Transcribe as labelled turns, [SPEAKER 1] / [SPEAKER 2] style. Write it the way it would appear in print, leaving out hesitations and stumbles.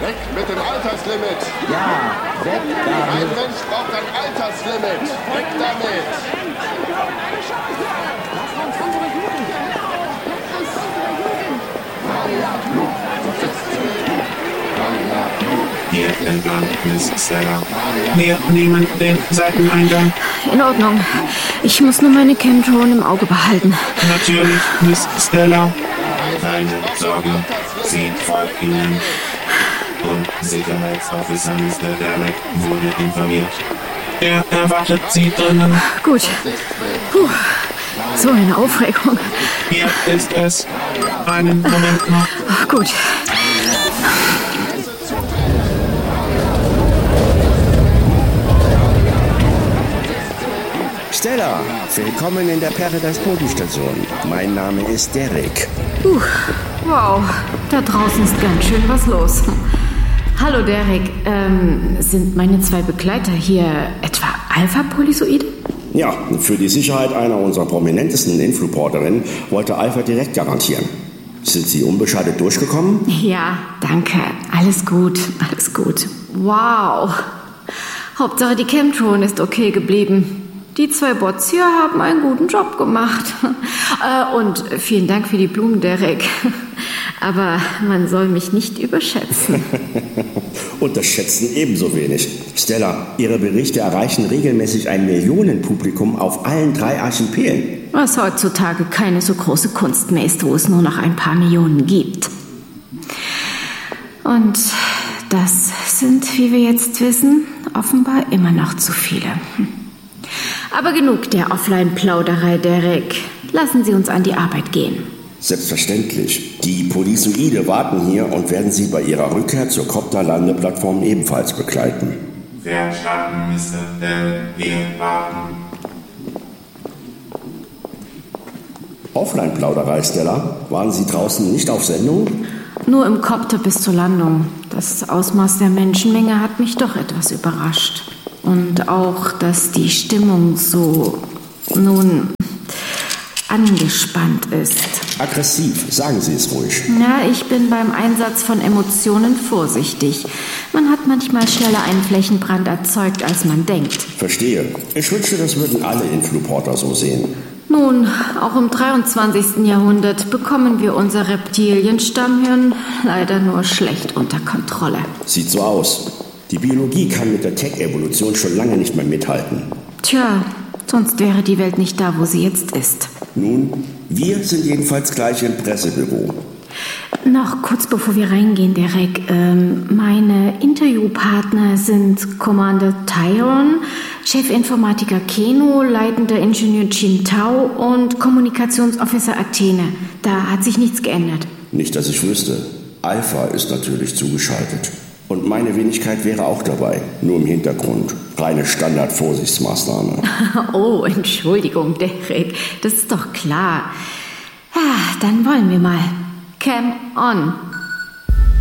[SPEAKER 1] Weg mit dem Alterslimit!
[SPEAKER 2] Ja, weg damit!
[SPEAKER 1] Ein Mensch braucht ein Alterslimit! Weg damit!
[SPEAKER 3] Hier entlang, Miss Stella. Wir nehmen den Seiteneingang.
[SPEAKER 4] In Ordnung. Ich muss nur meine Chemtron im Auge behalten.
[SPEAKER 3] Natürlich, Miss Stella. Keine Sorge, Sie folgt Ihnen. Und Sicherheitsofficer Mr. Derek wurde informiert. Er erwartet Sie drinnen.
[SPEAKER 4] Gut. Puh. So eine Aufregung.
[SPEAKER 3] Hier ist es. Einen Moment noch.
[SPEAKER 4] Ach, gut.
[SPEAKER 5] Stella, willkommen in der Paradise-Bodenstation. Mein Name ist Derek.
[SPEAKER 4] Wow, da draußen ist ganz schön was los. Hallo Derek, sind meine zwei Begleiter hier etwa Alpha-Polyzoide?
[SPEAKER 5] Ja, für die Sicherheit einer unserer prominentesten Influporterinnen wollte Alpha direkt garantieren. Sind Sie unbeschadet durchgekommen?
[SPEAKER 4] Ja, danke. Alles gut, alles gut. Wow. Hauptsache die Chemtron ist okay geblieben. Die zwei Bots hier haben einen guten Job gemacht. Und vielen Dank für die Blumen, Derek. Aber man soll mich nicht überschätzen.
[SPEAKER 5] Unterschätzen ebenso wenig. Stella, Ihre Berichte erreichen regelmäßig ein Millionenpublikum auf allen 3 Archipelen.
[SPEAKER 4] Was heutzutage keine so große Kunst mehr ist, wo es nur noch ein paar Millionen gibt. Und das sind, wie wir jetzt wissen, offenbar immer noch zu viele. Aber genug der Offline-Plauderei, Derek. Lassen Sie uns an die Arbeit gehen.
[SPEAKER 5] Selbstverständlich. Die Polyzoide warten hier und werden Sie bei Ihrer Rückkehr zur Copter-Landeplattform ebenfalls begleiten.
[SPEAKER 3] Verstanden, Mr. Dell. Wir warten.
[SPEAKER 5] Offline-Plauderei, Stella. Waren Sie draußen nicht auf Sendung?
[SPEAKER 4] Nur im Copter bis zur Landung. Das Ausmaß der Menschenmenge hat mich doch etwas überrascht. Und auch, dass die Stimmung so, nun, angespannt ist.
[SPEAKER 5] Aggressiv, sagen Sie es ruhig.
[SPEAKER 4] Ja, ich bin beim Einsatz von Emotionen vorsichtig. Man hat manchmal schneller einen Flächenbrand erzeugt, als man denkt.
[SPEAKER 5] Verstehe. Ich wünschte, das würden alle Influporter so sehen.
[SPEAKER 4] Nun, auch im 23. Jahrhundert bekommen wir unser Reptilienstammhirn leider nur schlecht unter Kontrolle.
[SPEAKER 5] Sieht so aus. Die Biologie kann mit der Tech-Evolution schon lange nicht mehr mithalten.
[SPEAKER 4] Tja, sonst wäre die Welt nicht da, wo sie jetzt ist.
[SPEAKER 5] Nun, wir sind jedenfalls gleich im Pressebüro.
[SPEAKER 4] Noch kurz bevor wir reingehen, Derek. Meine Interviewpartner sind Commander Tyron, Chefinformatiker Keno, leitender Ingenieur Chin Tao und Kommunikationsofficer Athene. Da hat sich nichts geändert.
[SPEAKER 5] Nicht, dass ich wüsste. Alpha ist natürlich zugeschaltet. Und meine Wenigkeit wäre auch dabei, nur im Hintergrund. Reine Standard-Vorsichtsmaßnahme.
[SPEAKER 4] Oh, Entschuldigung, Derek, das ist doch klar. Ja, dann wollen wir mal. Cam on.